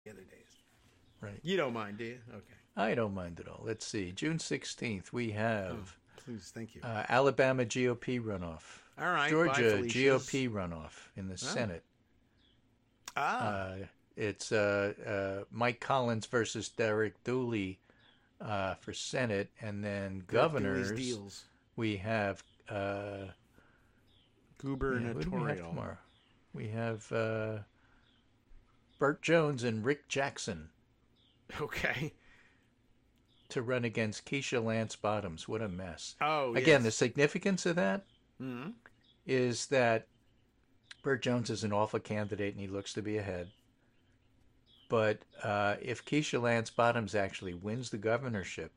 the other days. Right. You don't mind, do you? Okay. I don't mind at all. Let's see. June 16th, we have Please, thank you. Alabama GOP runoff. All right. Bye, Georgia Felicia's. GOP runoff in the Senate. Ah. It's Mike Collins versus Derek Dooley for Senate, and then governors. Deals. We have gubernatorial. We have Burt Jones and Rick Jackson Okay. to run against Keisha Lance Bottoms. What a mess. Oh, Again, yes. the significance of that Mm-hmm. is that Burt Jones is an awful candidate and he looks to be ahead. But if Keisha Lance Bottoms actually wins the governorship,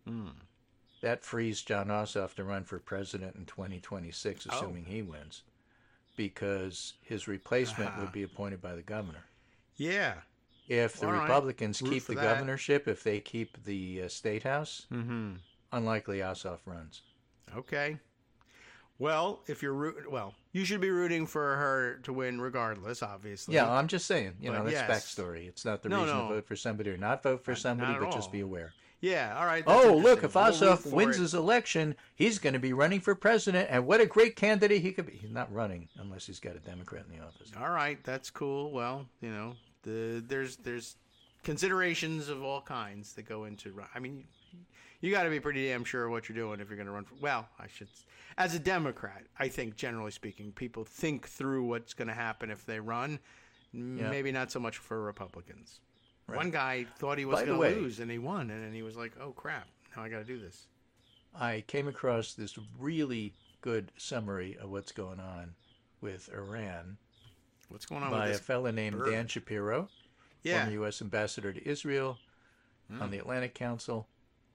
that frees John Ossoff to run for president in 2026, assuming he wins, because his replacement would be appointed by the governor. Yeah. If the All right. Republicans Root keep for the that. governorship, if they keep the state house, Mm-hmm. unlikely Ossoff runs. Okay. Well, if you're you should be rooting for her to win regardless, obviously. Yeah, I'm just saying, But that's yes. backstory. It's not the No, reason no. to vote for somebody or not vote for somebody, not at but just all. be aware. Yeah, all right. that's Oh, look, if interesting. We'll root Ossoff for wins it. his election, he's going to be running for president, and what a great candidate he could be. He's not running unless he's got a Democrat in the office. All right, that's cool. Well, there's considerations of all kinds that go into. I mean, you got to be pretty damn sure of what you're doing if you're going to run for. Well, as a Democrat, I think generally speaking, people think through what's going to happen if they run. Yeah. Maybe not so much for Republicans. Right. One guy thought he was By the going way- to lose, and he won, and then he was like, "Oh crap! Now I got to do this." I came across this really good summary of what's going on with Iran What's going on by with a this? fellow named bird? Dan Shapiro, Yeah. former U.S. ambassador to Israel on the Atlantic Council.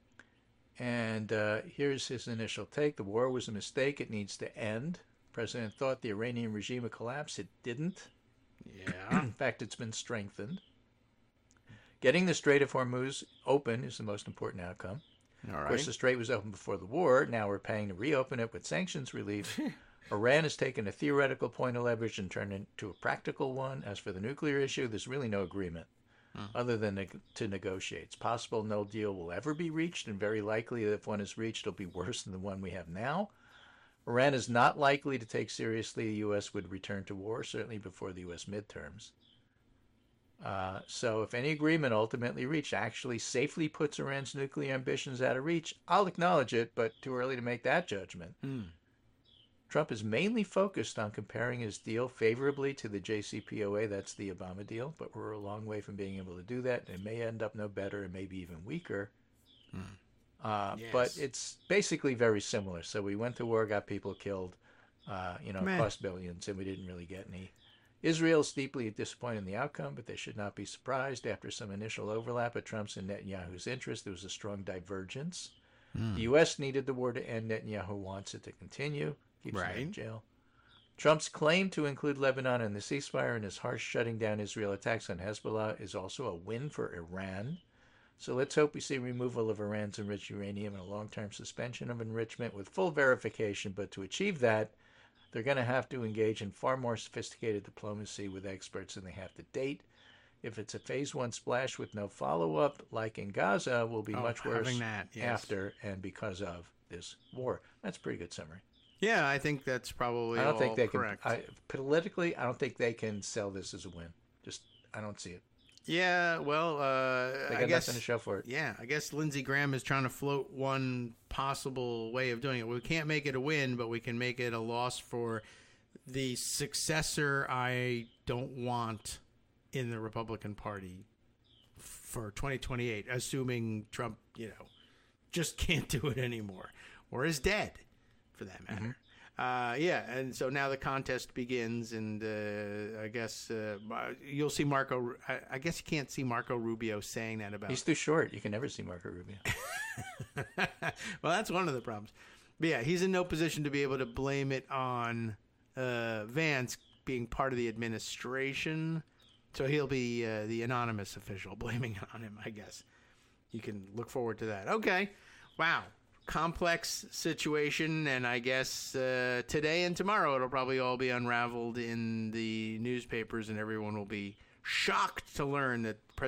And here's his initial take. The war was a mistake. It needs to end. The president thought the Iranian regime would collapse. It didn't. Yeah. In fact, it's been strengthened. Getting the Strait of Hormuz open is the most important outcome. All Of course, the right. strait was open before the war. Now we're paying to reopen it with sanctions relief. Iran has taken a theoretical point of leverage and turned it into a practical one. As for the nuclear issue, there's really no agreement other than to negotiate. It's possible no deal will ever be reached, and very likely that if one is reached, it'll be worse than the one we have now. Iran is not likely to take seriously the U.S. would return to war, certainly before the U.S. midterms. So if any agreement ultimately reached actually safely puts Iran's nuclear ambitions out of reach, I'll acknowledge it, but too early to make that judgment. Trump is mainly focused on comparing his deal favorably to the JCPOA, that's the Obama deal, but we're a long way from being able to do that. It may end up no better and maybe even weaker. But Yes. it's basically very similar. So we went to war, got people killed, it cost billions, and we didn't really get any. Israel is deeply disappointed in the outcome, but they should not be surprised. After some initial overlap at Trump's and Netanyahu's interest, there was a strong divergence. The U.S. needed the war to end. Netanyahu wants it to continue. Keeps him in Right. jail. Trump's claim to include Lebanon in the ceasefire and his harsh shutting down Israel attacks on Hezbollah is also a win for Iran. So let's hope we see removal of Iran's enriched uranium and a long-term suspension of enrichment with full verification. But to achieve that, they're going to have to engage in far more sophisticated diplomacy with experts than they have to date. If it's a phase one splash with no follow-up, like in Gaza, will be much worse having that, yes. after and because of this war. That's a pretty good summary. Yeah, I think that's probably I don't think they correct. can. Politically, I don't think they can sell this as a win. I don't see it. Yeah, well, They I got guess nothing to show for it. Yeah, I guess Lindsey Graham is trying to float one possible way of doing it. We can't make it a win, but we can make it a loss for the successor I don't want in the Republican Party for 2028, assuming Trump, just can't do it anymore or is dead, for that matter. Yeah, and so now the contest begins, and I guess you'll see Marco. I guess you can't see Marco Rubio saying that about. He's too short. You can never see Marco Rubio. Well, that's one of the problems. But yeah, he's in no position to be able to blame it on Vance being part of the administration. So he'll be the anonymous official blaming it on him, I guess. You can look forward to that. Okay. Wow. Complex situation, and I guess today and tomorrow it'll probably all be unraveled in the newspapers, and everyone will be shocked to learn that